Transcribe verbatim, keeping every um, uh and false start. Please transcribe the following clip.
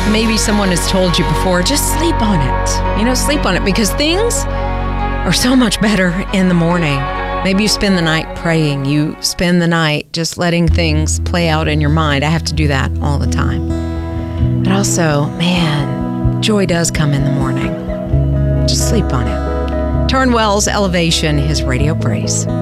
maybe someone has told you before, just sleep on it. You know, sleep on it because things are so much better in the morning. Maybe you spend the night praying. You spend the night just letting things play out in your mind. I have to do that all the time. But also, man, joy does come in the morning. Just sleep on it. Turnwell's Elevation, his radio praise.